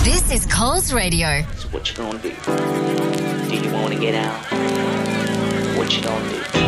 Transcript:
This is Coles Radio. So what you gonna do? Do you wanna get out? What you gonna do?